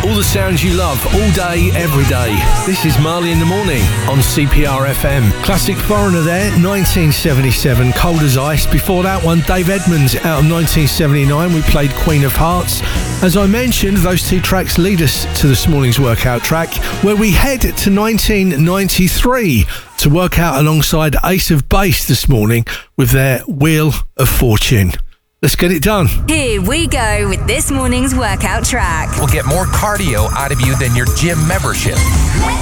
All the sounds you love, all day, every day. This is Marley in the Morning on CPR FM. Classic Foreigner there, 1977, Cold as Ice. Before that one, Dave Edmunds out of 1979. We played Queen of Hearts. As I mentioned, those two tracks lead us to this morning's workout track, where we head to 1993 to work out alongside Ace of Base this morning with their Wheel of Fortune. Let's get it done. Here we go with this morning's workout track. We'll get more cardio out of you than your gym membership.